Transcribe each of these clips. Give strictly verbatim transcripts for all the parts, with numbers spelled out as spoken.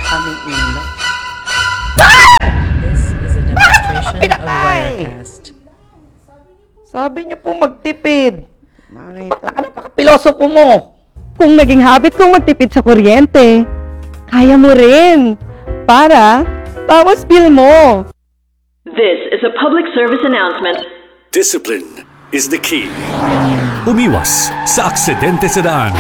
aming ulo. This is a demonstration of Wirecast. Sabi niyo po magtipid. Nakita ka na pakapilosopo mo. Kung naging habit kong magtipid sa kuryente, kaya mo rin. Para, bawas bill mo. This is a public service announcement. Discipline is the key. Umiwas sa aksidente sa daan.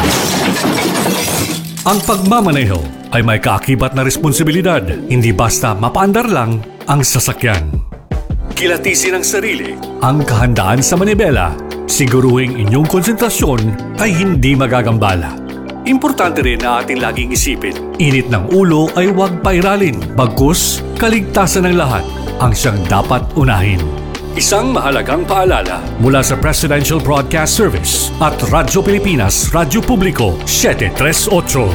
Ang pagmamaneho ay may kaakibat na responsibilidad. Hindi basta mapaandar lang ang sasakyan. Kilatisin ang sarili, ang kahandaan sa manibela. Siguruhing inyong konsentrasyon ay hindi magagambala. Importante rin na ating laging isipin, init ng ulo ay huwag pairalin. Bagkus, kaligtasan ng lahat ang siyang dapat unahin. Isang mahalagang paalala mula sa Presidential Broadcast Service at Radyo Pilipinas, Radyo Publiko, seven three eight.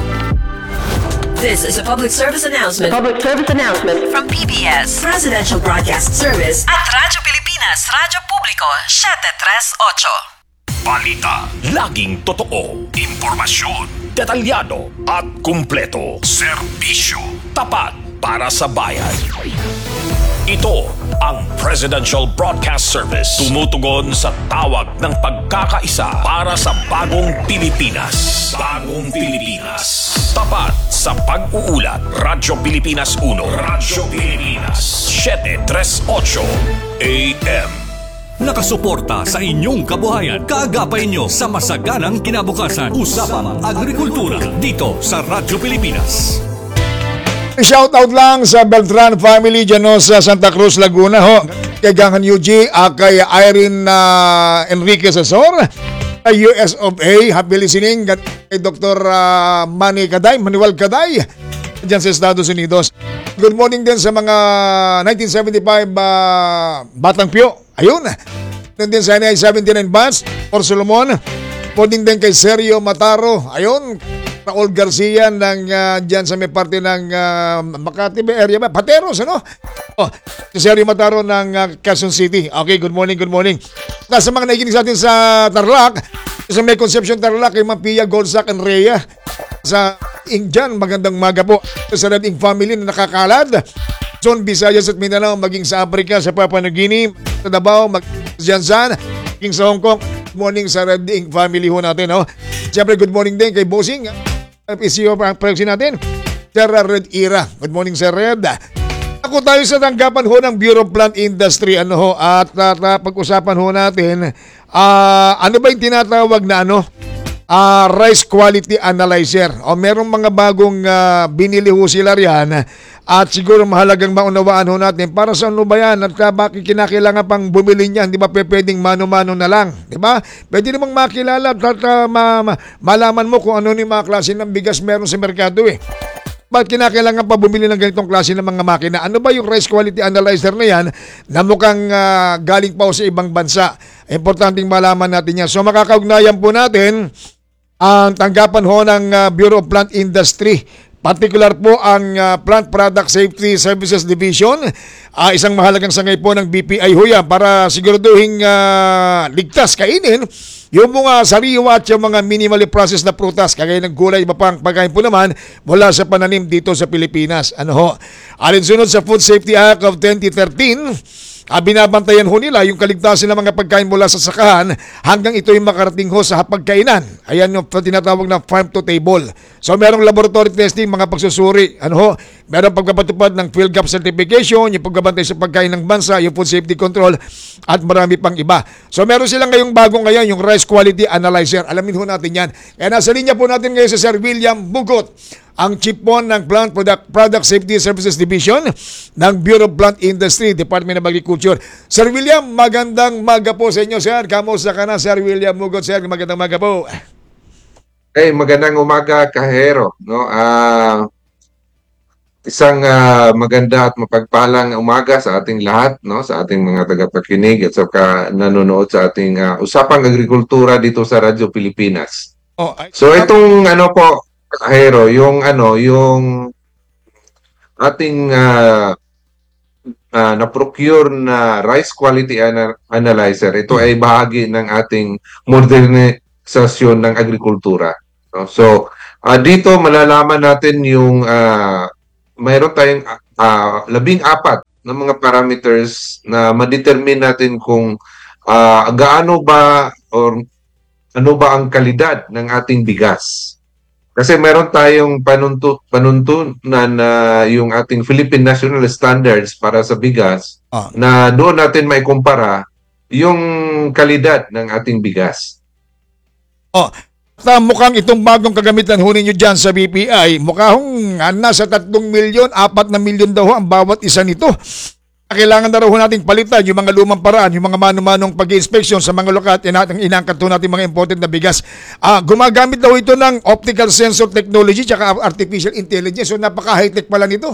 This is a public service announcement. Public service announcement. From P B S Presidential Broadcast Service at Radyo Pilipinas, Radyo Publiko, seven three eight. Balita, laging totoo, impormasyon, detalyado at kumpleto. Serbisyo, tapat para sa bayan. Ito ang Presidential Broadcast Service. Tumutugon sa tawag ng pagkakaisa para sa bagong Pilipinas. Bagong Pilipinas. Tapat sa pag-uulat. Radyo Pilipinas one. Radyo Pilipinas seven three eight A M. Nakasuporta sa inyong kabuhayan. Kaagapay nyo sa masaganang kinabukasan. Usapang Agrikultura dito sa Radyo Pilipinas. Shoutout lang sa Beltran family dyan no, sa Santa Cruz, Laguna ho. Kay Gangan U G, uh, kay Irene uh, Enriquez Asor, kay U S of A, happy listening, kay Doctor Uh, Manny Kaday, Manuel Kaday, dyan sa Estados Unidos. Good morning din sa mga nineteen seventy-five uh, Batang Pio. Ayun. Doon din sa N I seventy-nine Bats, Or Solomon. Morning din kay Sergio Mataro. Ayun. Raul Garcia ng uh, dyan sa may parte ng uh, Makati area ba? Pateros, ano? Oh, si Sergio Mataro ng uh, Quezon City. Okay, good morning, good morning. Nasa mga nakikinig sa atin sa Tarlac, sa may Concepcion Tarlac, kay Mapia, Golsac, and Rhea. Sa Ingjan, magandang maga po. Sa Red Ink family na nakakalad. Zone Visayas at Mindanao, maging sa Africa, sa Papua New Guinea, sa Davao, mag sa Jansan, maging sa Hong Kong. Good morning sa Red Ink family ho natin. Oh. Siyempre, good morning din kay Bossing. P C O ang proyeksi natin, Sir Red Ira. Good morning, Sir Red. Ako tayo sa tanggapan ho ng Bureau of Plant Industry ano ho, at uh, pag-usapan ho natin, uh, ano ba yung tinatawag na ano? Uh, rice quality analyzer. O merong mga bagong uh, binili ho sila riyan at siguro mahalagang maunawaan ho natin para sa ano ba yan at uh, bakit kinakailangan pang bumili niyan, di ba pwedeng mano-mano na lang, di ba? Pwede namang makilala at uh, ma- ma- malaman mo kung ano ni mga klase ng bigas meron sa merkado eh. Bakit kinakailangan pa bumili ng ganitong klase ng mga makina? Ano ba yung rice quality analyzer na yan na mukhang uh, galing pa sa ibang bansa? Importanteng malaman natin yan. So makakaugnayan po natin ang tanggapan ho ng uh, Bureau of Plant Industry. Particular po ang uh, Plant Product Safety Services Division. Uh, isang mahalagang sangay po ng B P I ho yan para siguraduhin uh, ligtas kainin yung mga sariwa at yung mga minimally processed na prutas, kagaya ng gulay, iba pang pagkain po naman mula sa pananim dito sa Pilipinas. Ano ho? Alinsunod sa Food Safety Act of twenty thirteen, Ah, binabantayan ho nila yung kaligtasan ng mga pagkain mula sa sakahan hanggang ito'y makarating ho sa hapagkainan. Ayan yung tinatawag na farm to table. So merong laboratory testing, mga pagsusuri. Ano ho? Merong pagpapatupad ng field gap certification, yung pagbabantay sa pagkain ng bansa, yung food safety control, at marami pang iba. So meron silang ngayong bagong ngayon, yung rice quality analyzer. Alamin ho natin yan. Kaya nasa linya po natin ngayon sa Sir William Bugot, ang chief po ng Plant Product, Product Safety Services Division ng Bureau of Plant Industry, Department of Agriculture. Sir William, magandang maga po sa inyo, sir. Kamusta ka na, Sir William Mugot, sir? Magandang maga po. Hey, magandang umaga, Kahero. No? Uh, isang uh, maganda at mapagpalang umaga sa ating lahat, no? Sa ating mga tagapakinig at saka nanonood sa ating uh, Usapang Agrikultura dito sa Radyo Pilipinas. Oh, I- so itong ano po, Kahero, yung ano, yung ating uh, uh, na-procure na rice quality ana- analyzer, ito ay bahagi ng ating modernisasyon ng agrikultura. No? So, uh, dito malalaman natin yung uh, mayroon tayong ah, labing apat na mga parameters na ma-determine natin kung ah, gaano ba or ano ba ang kalidad ng ating bigas. Kasi meron tayong panuntu panuntunan na yung ating Philippine National Standards para sa bigas Ah. na doon natin may kumpara yung kalidad ng ating bigas. Oh, sa mukhang itong bagong kagamitan ho ninyo dyan sa B P I, mukhang ah, nasa tatlong milyon, apat na milyon daw ho ang bawat isa nito. Kailangan na raw ho nating palitan yung mga lumang paraan, yung mga mano-manong pag-inspeksyon sa mga lokal at inangkat ho natin mga imported na bigas. Ah, gumagamit daw ito ng optical sensor technology tsaka artificial intelligence. So napaka-high-tech pala nito.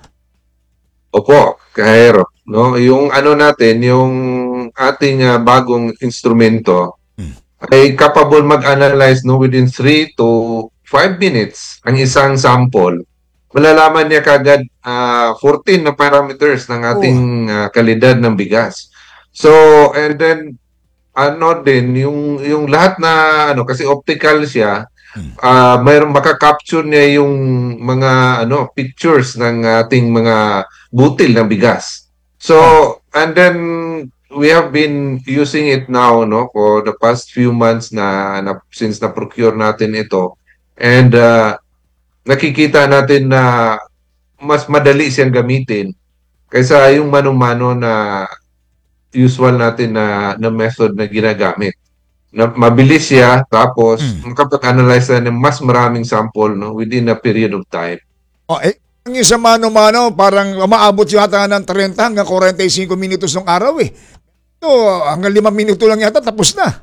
Opo, kahero. No? Yung ano natin, yung ating ah, bagong instrumento ay capable mag-analyze no, within three to five minutes ang isang sample. Malalaman niya kagad ah, fourteen na parameters ng ating ah, kalidad ng bigas. So, and then ano din yung yung lahat na ano kasi optical siya, ah mayroon maka-capture niya yung mga ano pictures ng ating mga butil ng bigas. So, and then we have been using it now no for the past few months na, na since na procure natin ito. And ah, nakikita natin na mas madali siyang gamitin kaysa yung mano-mano na usual natin na, na method na ginagamit. Na, mabilis siya, tapos makapag-analyze na ng mas maraming sample no, within a period of time. Oh, eh, ang isa mano-mano, parang umaabot yata ng thirty hanggang forty-five minutos ng araw eh. Ito, hanggang limang minuto lang yata, tapos na.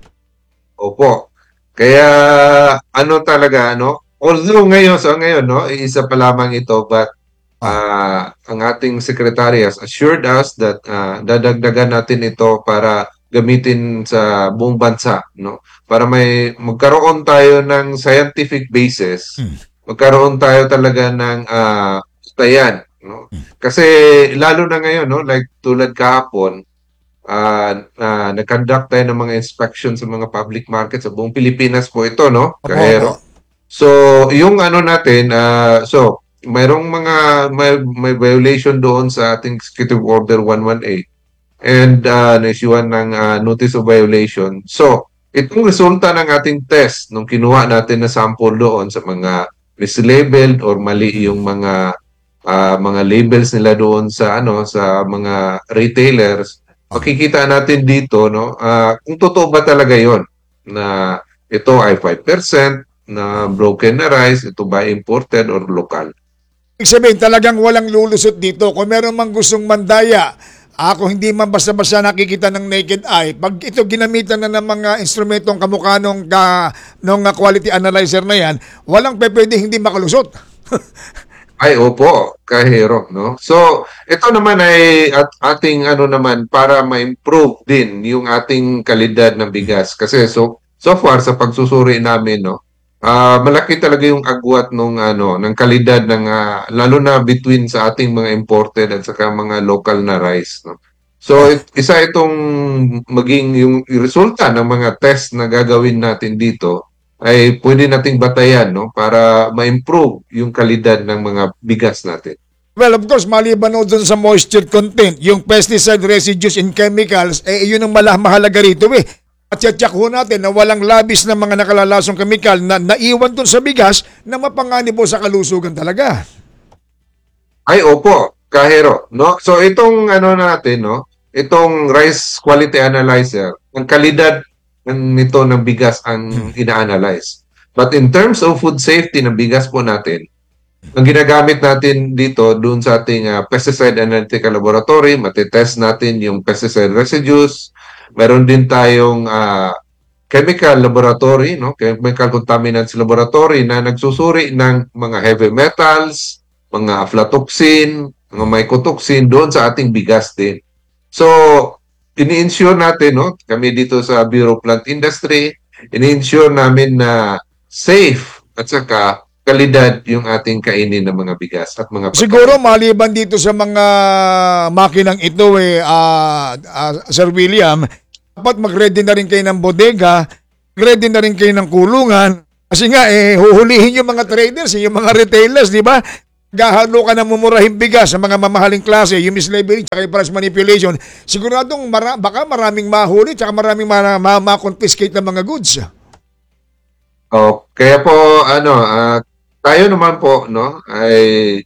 Opo. Kaya ano talaga, no? Although ngayon, so ngayon, no, isa pa lamang ito, but uh, ang ating secretary has assured us that uh, dadagdagan natin ito para gamitin sa buong bansa, no? Para may magkaroon tayo ng scientific basis, magkaroon tayo talaga ng uh, tayan, no? Kasi lalo na ngayon, no, like tulad kahapon, uh, uh, nag-conduct tayo ng mga inspection sa mga public market sa buong Pilipinas po ito, no? Kahero. So, yung ano natin, uh, so, mayroong mga, may, may violation doon sa ating Executive Order one eighteen and uh, na-issuean ng uh, Notice of Violation. So, itong resulta ng ating test nung kinuha natin na sample doon sa mga mislabeled or mali yung mga uh, mga labels nila doon sa ano sa mga retailers, makikita natin dito no uh, kung totoo ba talaga yon na ito ay five percent na broken na rice, ito ba imported or local. Ibig sabihin, talagang walang lulusot dito. Kung meron mang gustong mandaya, ako hindi man basta-basta nakikita ng naked eye, pag ito ginamitan na ng mga instrumentong kamukha nung, uh, nung uh, quality analyzer na yan, walang pwede hindi makalusot. Ay, opo, kahero, no? So, ito naman ay at ating ano naman para ma-improve din yung ating kalidad ng bigas. Kasi so, so far sa pagsusuri namin, no, Ah, uh, malaki talaga yung agwat nung ano ng kalidad ng uh, lalo na between sa ating mga imported at saka mga local na rice, no. So it, isa itong maging yung resulta ng mga test na gagawin natin dito ay pwede nating batayan, no, para ma-improve yung kalidad ng mga bigas natin. Well, of course, maliban o dun sa moisture content, yung pesticide residues and chemicals, eh yun ang malah mahalaga rito eh. At tiyatyak ho natin na walang labis na mga nakalalasong kemikal na naiwan dun sa bigas na mapanganib po sa kalusugan talaga. Ay, opo, kahero, no? So itong ano natin, no? Itong rice quality analyzer, ang kalidad ng nito ng bigas ang ina-analyze. But in terms of food safety ng bigas po natin, ang ginagamit natin dito doon sa ating uh, pesticide analytical laboratory, matitest natin yung pesticide residues. Meron din tayong uh, chemical laboratory, no? Chemical contaminants laboratory na nagsusuri ng mga heavy metals, mga aflatoxin, mga mycotoxin doon sa ating bigas din. So, ini-ensure natin, no? Kami dito sa Bureau of Plant Industry, ini-ensure namin na safe at saka kalidad yung ating kainin ng mga bigas at mga pagkain. Siguro maliban dito sa mga makinang ito eh, uh, uh, Sir William, dapat mag-ready na rin kayo ng bodega, mag-ready na rin kayo ng kulungan, kasi nga eh, huhulihin yung mga traders, yung mga retailers, di ba? gahalo ka ng mumurahing bigas sa mga mamahaling klase, yung mislabeling at yung price manipulation, siguradong mara- baka maraming mahuli at maraming ma- ma- ma-confiscate ng mga goods. Oh, kaya po ano, ah, tayo naman po no ay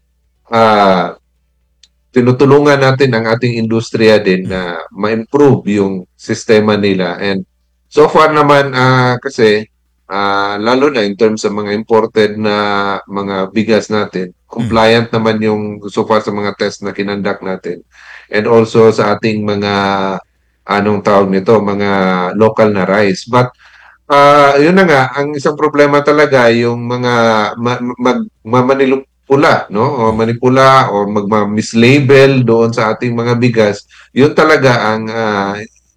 ah tinutulungan natin ang ating industriya din na ma-improve yung sistema nila. And so far naman ah, kasi ah, lalo na in terms sa mga imported na mga bigas natin, compliant naman yung so far sa mga test na kinandak natin. And also sa ating mga anong tawag nito, mga local na rice. But Ah, yun na nga, ang isang problema talaga yung mga ma- mag mamanipula, no? O manipula o magma-mislabel doon sa ating mga bigas. Yun talaga ang ah,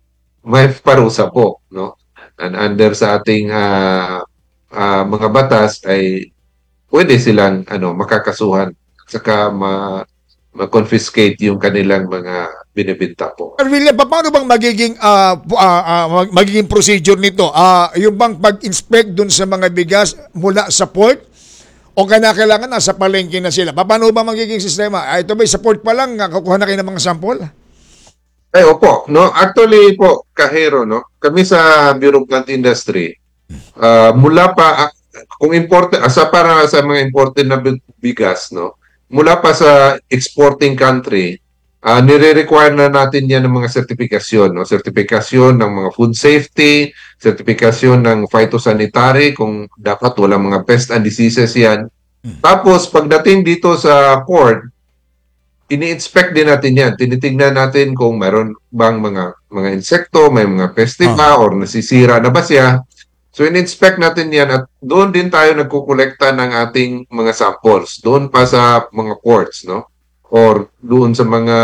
may parusa po, no? And under sa ating ah, ah, mga batas ay pwede silang ano makakasuhan at saka ma ma-confiscate yung kanilang mga binibenta po. Sir William, pa- paano bang magiging ah, pu- ah, ah, mag- magiging procedure nito? Ah, yung bang pag-inspect dun sa mga bigas mula sa port o kailangan nasa palengke na sila? Pa- Paano ba magiging sistema? Ah, ito ba sa port pa lang ah, kukuha na kayo ng mga sample? Ay, opo, no? Actually po, Kahero, no? Kami sa Bureau of Plant Industry, ah, mula pa, ah, kung imported, asa para sa mga imported na bi- bigas, no? Mula pa sa exporting country, ah, nire-require na natin yan ng mga sertifikasyon, no? Sertifikasyon ng mga food safety, sertifikasyon ng phytosanitary, kung dapat walang mga pest and diseases yan. Tapos, pagdating dito sa port, ini-inspect din natin yan. Tinitingnan natin kung meron bang mga mga insekto, may mga peste ba, or nasisira na ba siya. So, in-inspect natin yan at doon din tayo nagkukolekta ng ating mga samples. Doon pa sa mga ports, no? Or doon sa mga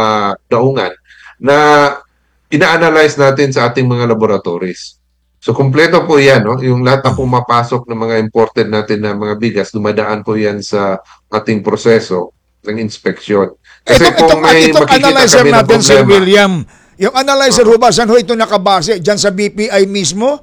daungan na ina-analyze natin sa ating mga laboratories. So, kumpleto po yan, no? Yung lahat na pumapasok ng mga imported natin na mga bigas, dumadaan po yan sa ating proseso ng inspeksyon. Kasi Ito, kung itong, may itong makikita analyzer kami ng natin, Sir problema, William, yung analyzer ho ba, saan ho ito nakabase? Diyan sa B P I mismo?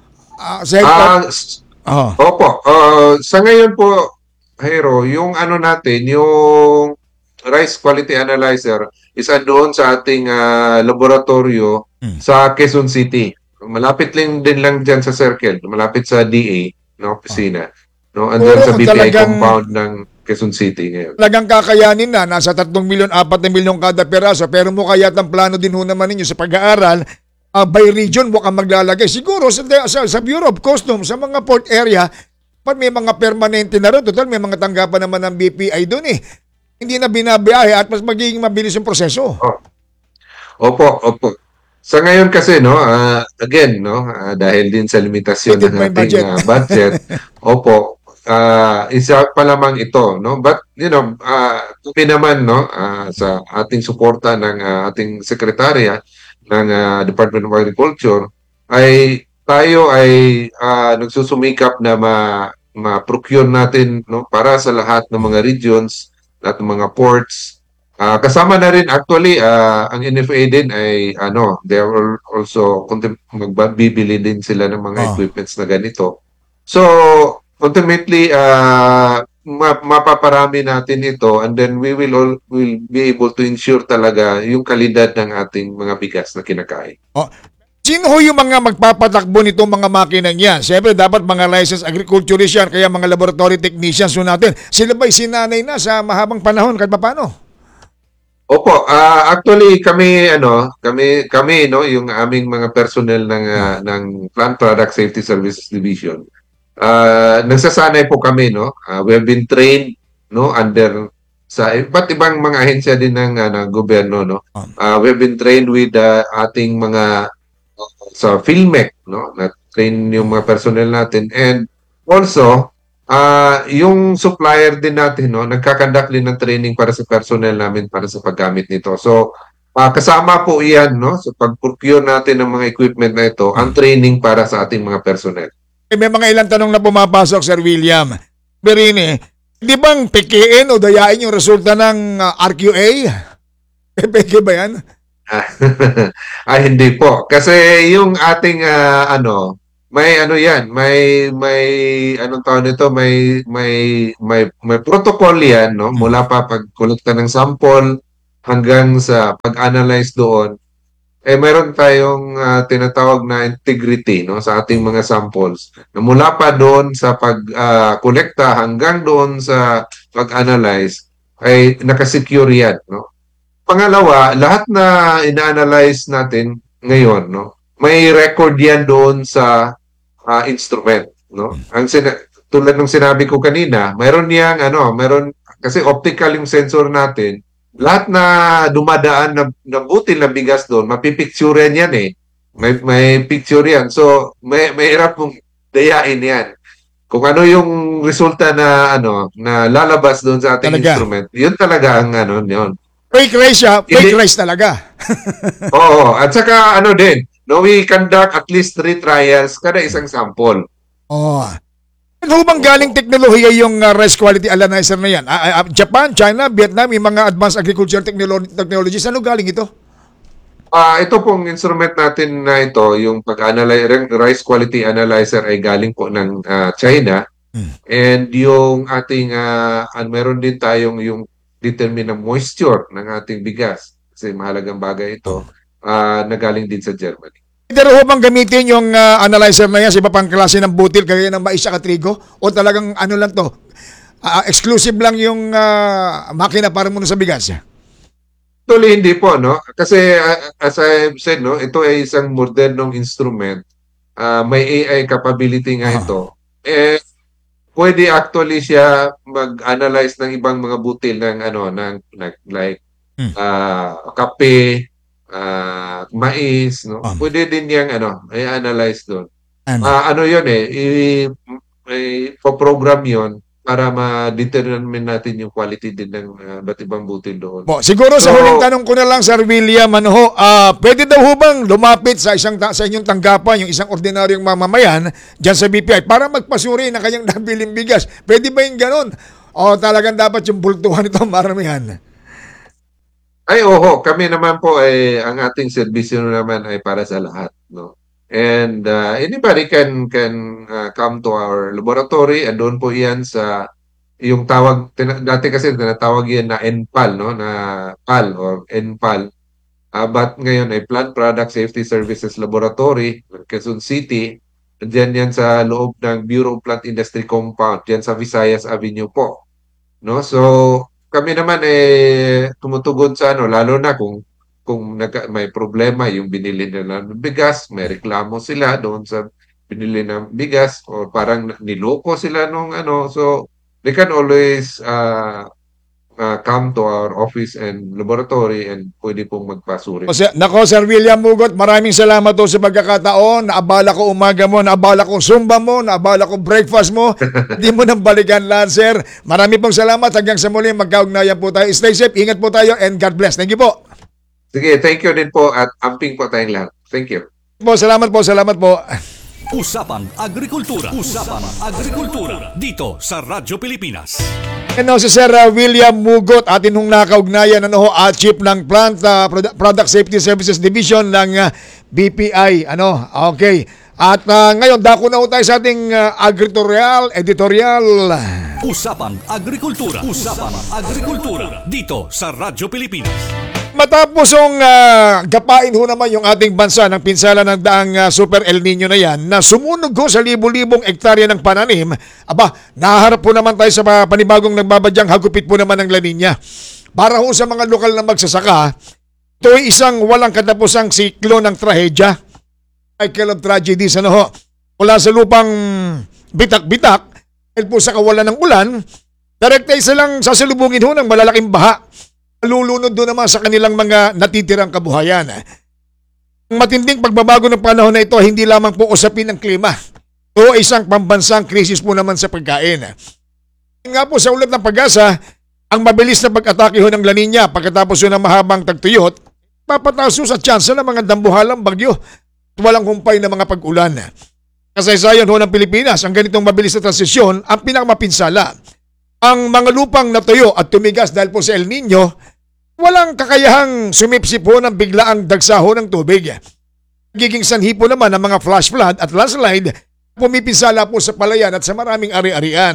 Ah, sa ah, s- oh. opo, ah, sa ngayon po, Hero, yung ano natin, yung rice quality analyzer is doon sa ating ah, laboratorio sa Quezon City. Malapit lang din lang dyan sa Circle, malapit sa D A, no, opisina. No, andyan Oo, sa B P I talagang- compound ng Quezon City ngayon. Talagang kakayanin na, nasa tatlong milyon, apat na milyon kada peraso, pero mukha yatang plano din ho naman ninyo sa pag-aaral, ah, by region mukhang maglalagay. Siguro sa, sa, sa Bureau of Customs, sa mga port area, pag may mga permanente na rin, total may mga tanggapan naman ng B P I doon eh. Hindi na binabiyahe at mas magiging mabilis yung proseso. Opo, opo. Sa ngayon kasi no, ah, again no, ah, dahil din sa limitasyon Limited ng pa yung ating budget. ah, budget, opo, ah, isa pa lamang ito, no. But you know, ah, kami naman no, ah, sa ating suporta ng ah, ating sekretarya ng ah, Department of Agriculture ay tayo ay ah, nagsusumikap na ma ma-procure natin no para sa lahat ng mga regions, lahat ng mga ports. Ah, kasama na rin actually ah, ang N F A din ay ano, they are also contem- magbibili din sila ng mga Ah. equipments na ganito. So ultimately ah, ma- mapaparami natin ito and then we will all will be able to ensure talaga yung kalidad ng ating mga bigas na kinakain. Sino ho yung mga magpapatakbo nitong mga makinang yan? Siyempre, dapat mga licensed agriculturist yan, kaya mga laboratory technicians ho natin. Sila ba'y sinanay na sa mahabang panahon kahit paano? Opo, ah, actually kami ano, kami kami no, yung aming mga personnel ng ah, ng Plant Product Safety Services Division. Ah, nagsasanay po kami no. Ah, we have been trained no under sa iba't ibang mga ahensya din ng, ah, ng gobyerno no. Ah, we have been trained with ah, ating mga uh, sa PhilMec no, na train yung mga personnel natin and also Ah, yung supplier din natin no, nagkakandak din ng training para sa personnel namin para sa paggamit nito. So, ah, kasama po 'iyan no sa pag-procure natin ng mga equipment na ito, ang training para sa ating mga personnel. Eh, may mga ilang tanong na pumapasok, Sir William. Berini, di bang pekein o dayain yung resulta ng ah, R Q A? Eh, peke ba yan? Ah, hindi po kasi yung ating ah, ano may ano yan, may may anong tawag nito, may may may may protocol yan, no? Mula pa pagkolekta ng sample hanggang sa pag-analyze doon. Eh meron tayong ah, tinatawag na integrity, no, sa ating mga samples. Na mula pa doon sa pag-kolekta hanggang doon sa pag-analyze ay nakasecure yan, no? Pangalawa, lahat na ina-analyze natin ngayon, no, may record yan doon sa ah, instrument, no? Ang sina- tulad ng sinabi ko kanina, mayroon niyang ano, mayroon kasi optical yung sensor natin. Lahat na dumadaan na, na butil na bigas doon, mapipicturean yan eh. May may picture yan. So, may may hirap mong dayain yan. Kung ano yung resulta na ano na lalabas doon sa ating Talaga. instrument, yun talaga ang ano yun. Fake rice siya, fake Hindi- rice talaga. Oo, at saka ano din, no, we conduct at least three trials kada isang sample. Oh. Ano bang galing teknolohiya yung uh, rice quality analyzer na yan? Ah, ah, Japan, China, Vietnam, yung mga advanced agriculture technolo- technologies, ano galing ito? Ah, ito pong instrument natin na ito, yung pag-analyze rice quality analyzer ay galing po ng ah, China. And yung ating ah, an meron din tayong yung determine ng moisture ng ating bigas. Kasi mahalagang bagay ito. Ah, nagaling din sa Germany. Pwede rin ho bang gamitin yung uh, analyzer na yan sa iba pang klase ng butil kagaya ng mais at trigo? O talagang ano lang to? Ah, exclusive lang yung ah, makina para muna sa bigas? Actually, hindi po, no? Kasi ah, as I said, no, ito ay isang modernong instrument. Ah, may A I capability nga ito. Eh, pwede actually siya mag-analyze ng ibang mga butil ng ano, ng, ng like ah, kape, ah, mais, no? Um. Pwede din yang ano, i-analyze doon. Ano? Ah, ano 'yon eh, i- may program 'yon para ma-determine natin yung quality din ng ah, iba't ibang butil doon. Po, siguro sa So- huling tanong ko na lang, Sir William, ano ho, ah, pwede daw ho bang lumapit sa isang ta- sa inyong tanggapan, yung isang ordinaryong mamamayan dyan sa B P I para magpasuri ng kanyang nabiling bigas? Pwede ba yung ganon? O talagang dapat yung bultuhan ito maramihan? Ay, oho, kami naman po ay ang ating serbisyo naman ay para sa lahat, no. And uh, anybody can can uh, come to our laboratory and doon po 'yan sa yung tawag tina, dati kasi tinatawag yan na N P A L, no, na P A L or N P A L. Ah, but ngayon ay Plant Product Safety Services Laboratory ng Quezon City. Diyan yan sa loob ng Bureau of Plant Industry Compound, diyan sa Visayas Avenue po. No? So, kami naman eh tumutugon sa ano, lalo na kung kung nagka, may problema yung binili nila ng bigas, may reklamo sila doon sa binili ng bigas o parang niloko sila nung ano. So, they can always uh, uh, come to our office and laboratory and pwede pong magpasuri. O, sir- Nako, Sir William Mugot, maraming salamat po sa pagkakataon. Naabala ko umaga mo, naabala ko zumba mo, naabala ko breakfast mo. Hindi mo nang balikan lahat, sir. Marami pong salamat. Hanggang sa muli, magkaugnayan po tayo. Stay safe, ingat po tayo, and God bless. Thank you po. Sige, thank you din po at amping po tayong lahat. Thank you. Po, salamat po, salamat po. Usapang Agrikultura. Usapang Agrikultura. Dito sa Radyo Pilipinas. Ano si Sir uh, William Mugot, atin hong nakaugnayan, ano ho, uh, Chief ng Plant uh, Produ- Product Safety Services Division ng uh, B P I. Ano, okay. At uh, ngayon, dako na ho tayo sa ating uh, agritorial, editorial. Usapang Agrikultura. Usapang Agrikultura. Dito sa Radyo Pilipinas. Matapos ang uh, gapain ho naman yung ating bansa ng pinsala ng daang uh, Super El Nino na yan, na sumunog ho sa libu-libong ektarya ng pananim, aba, naharap po naman tayo sa mga panibagong nagbabadyang hagupit po naman ng La Nina. Para ho sa mga lokal na magsasaka, ito ay isang walang katapusang siklo ng trahedya. Cycle of tragedies, ano ho? Mula sa lupang bitak-bitak, dahil po sa kawalan ng ulan, direkta isa lang sasalubungin ho ng malalaking baha. Lulunod doon naman sa kanilang mga natitirang kabuhayan. Ang matinding pagbabago ng panahon na ito, hindi lamang po usapin ng klima. Ito ay isang pambansang krisis po naman sa pagkain. Nga po sa ulat ng Pag-asa, ang mabilis na pag-atake ho ng La Nina pagkatapos ho ng mahabang tagtuyot, papataas ho sa tsansa ng mga dambuhalang bagyo at walang humpay na mga pag-ulan. Kasaysayan ho ng Pilipinas, ang ganitong mabilis na transisyon ang pinakamapinsala. Ang mga lupang natuyo at tumigas dahil po sa El Nino, walang kakayahang sumipsip ho ng biglaang dagsa ho ng tubig. Giging sanhi po naman ng mga flash flood at landslide pumipinsala po sa palayan at sa maraming ari-arian.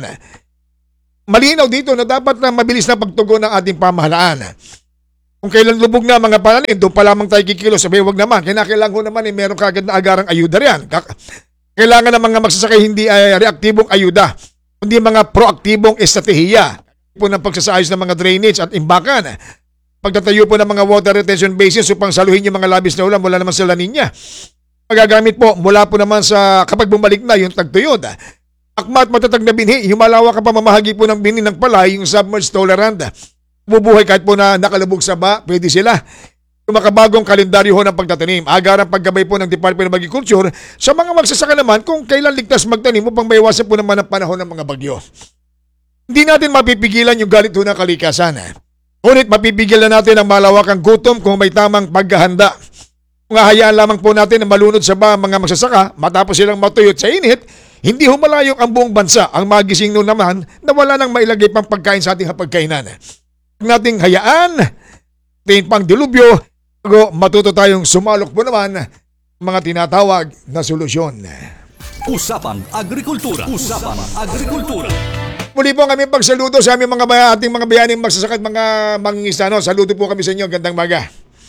Malinaw dito na dapat na mabilis na pagtugon ng ating pamahalaan. Kung kailan lubog na mga pananim, doon pa lamang tayo kikilo. Sabi, wag naman. Kinakailangan ko naman eh, meron kagad na agarang ayuda riyan. Kailangan ng mga magsasakay hindi ay reaktibong ayuda, kundi mga proaktibong estratehiya po ng pagsasaayos ng mga drainage at imbakan. Pagtatayo po ng mga water retention basins upang saluhin yung mga labis na ulan mula naman sa La Nina. Magagamit po mula po naman sa kapag bumalik na yung tagtuyod. Akma at matatag na binhi, yung malawak ang pamamahagi po ng binhi ng palay, yung submerged tolerant. Bubuhay kahit po na nakalubog sa ba, pwede sila. Yung makabagong kalendaryo ho ng pagtatanim, agarang paggabay po ng Department of Agriculture sa mga magsasaka naman kung kailan ligtas magtanim upang maiwasan po naman ang panahon ng mga bagyo. Hindi natin mapipigilan yung galit ho ng kalikasan. Ngunit mapipigilan natin ang malawakang gutom kung may tamang paghahanda. Kung hayaan lamang po natin na malunod sa ba mga magsasaka matapos silang matuyot sa init, hindi humalayok ang buong bansa ang magising noon naman na wala nang mailagay pang pagkain sa ating hapagkainan. Huwag nating hayaan, tingin pang dilubyo, bago matuto tayong sumalok po naman mga tinatawag na solusyon. Usapang Agrikultura. Usapang Agrikultura. Muli po kami pagsaludo sa aming mga baya, ating mga bayaning magsasaka at mga mangingisda. No? Saludo po kami sa inyo. Gandang maga.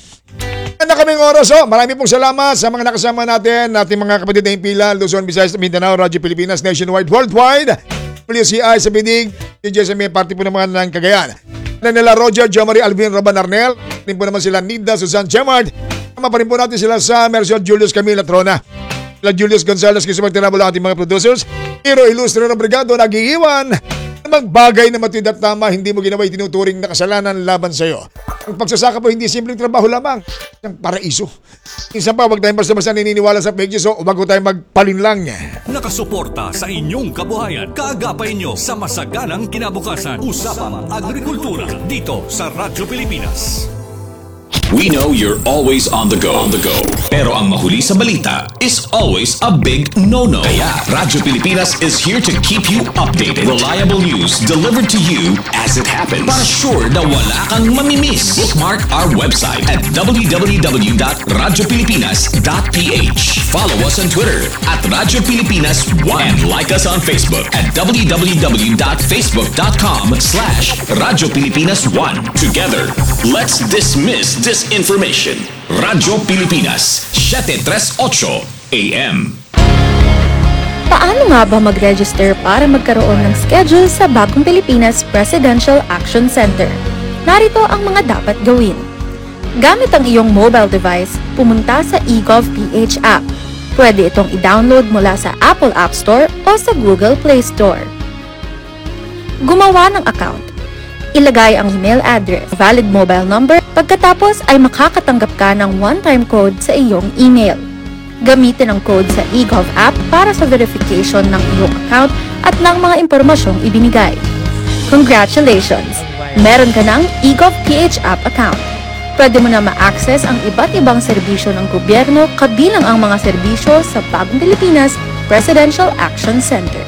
Na kaming oras. Oh. Marami pong salamat sa mga nakasama natin, ating mga kapatid na impila, Luzon, Visayas, Mindanao, Radyo Pilipinas, Nationwide, Worldwide, W C I sa Binig, D J sa may party po naman ng Cagayan. Na nila Roger, Jomari, Alvin, Roban, Arnel. Din po naman sila Nida, Susan, Gemard. Tama pa rin po natin sila sa Mercial, Julius, Camila, Trona. Sila Julius Gonzalez, kasi magtinabol ang ating mga producers. Hero, Ilustro, Brigado, nag-iiwan. Namang bagay na matid at tama, hindi mo ginawa itinuturing na kasalanan laban sa iyo. Ang pagsasaka po, hindi simpleng trabaho lamang. Ang paraiso. Minsan pa, wag tayong basta-basta naniniwala sa pages o bago tayong magpalinlang. Nakasuporta sa inyong kabuhayan. Kaagapay nyo sa masaganang kinabukasan. Usapang Agrikultura dito sa Radyo Pilipinas. We know you're always on the go. On the go. Pero ang mahuli sa balita is always a big no-no. Kaya Radyo Pilipinas is here to keep you updated. Reliable news delivered to you as it happens. Para sure na wala kang mamimiss. Bookmark our website at w w w dot radyo pilipinas dot p h. Follow us on Twitter at Radyo Pilipinas one. And like us on Facebook at w w w dot facebook dot com slash Radyo Pilipinas one. Together, let's dismiss this information. Radyo Pilipinas, seven thirty-eight A M. Paano nga ba mag-register para magkaroon ng schedule sa Bagong Pilipinas Presidential Action Center? Narito ang mga dapat gawin. Gamit ang iyong mobile device, pumunta sa eGovPH app. Pwede itong i-download mula sa Apple App Store o sa Google Play Store. Gumawa ng account. Ilagay ang email address, valid mobile number, pagkatapos ay makakatanggap ka ng one-time code sa iyong email. Gamitin ang code sa eGov app para sa verification ng iyong account at ng mga impormasyong ibinigay. Congratulations! Meron ka ng eGovPH app account. Pwede mo na ma-access ang iba't ibang serbisyo ng gobyerno kabilang ang mga serbisyo sa Bagong Pilipinas Presidential Action Center.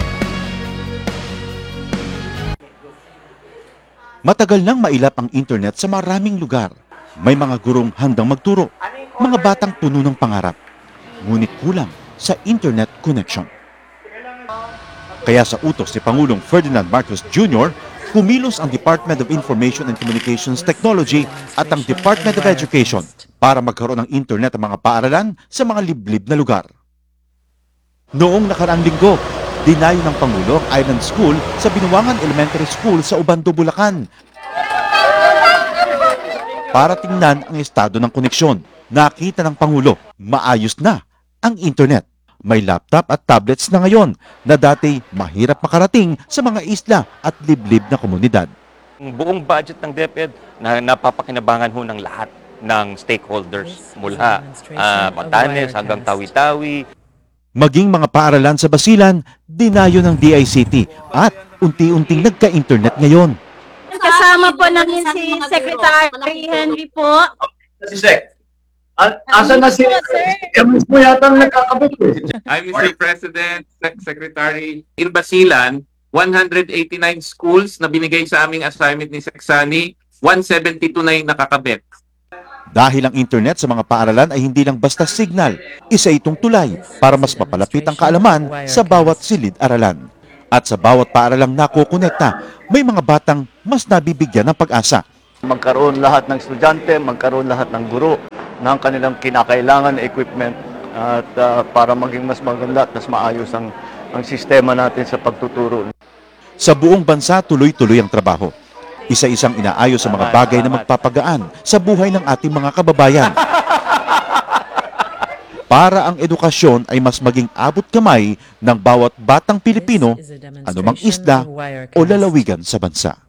Matagal nang mailap ang internet sa maraming lugar. May mga gurong handang magturo, mga batang puno ng pangarap. Ngunit kulang sa internet connection. Kaya sa utos ni Pangulong Ferdinand Marcos Junior, kumilos ang Department of Information and Communications Technology at ang Department of Education para magkaroon ng internet ang mga paaralan sa mga liblib na lugar. Noong nakaraang linggo, dinayo ng Pangulo ang Island School sa Binuangan Elementary School sa Ubando, Bulacan. Para tingnan ang estado ng koneksyon, nakita ng Pangulo, maayos na ang internet. May laptop at tablets na ngayon na dati mahirap makarating sa mga isla at liblib na komunidad. Ang buong budget ng DepEd na napapakinabangan ho ng lahat ng stakeholders mula uh, Batanes hanggang Tawi-Tawi. Maging mga paaralan sa Basilan, dinayo ng D I C T at unti-unting nagka-internet ngayon. Kasama po namin si Secretary Henry po. Si Sec. Asan na si Emis mo yata nakakabot eh. I'm Mister President, Sec- Secretary. In Basilan, one hundred eighty-nine schools na binigay sa aming assignment ni Seksani, one seventy-two na yung nakakabit. Dahil ang internet sa mga paaralan ay hindi lang basta signal, isa itong tulay para mas mapalapit ang kaalaman sa bawat silid-aralan. At sa bawat paaralang nakukonekta, may mga batang mas nabibigyan ng pag-asa. Magkaroon lahat ng estudyante, magkaroon lahat ng guro ng kanilang kinakailangan na equipment at uh, para maging mas maganda at mas maayos ang, ang sistema natin sa pagtuturo. Sa buong bansa, tuloy-tuloy ang trabaho. Isa-isang inaayos sa mga bagay na magpapagaan sa buhay ng ating mga kababayan. Para ang edukasyon ay mas maging abot kamay ng bawat batang Pilipino, anumang isla o lalawigan sa bansa.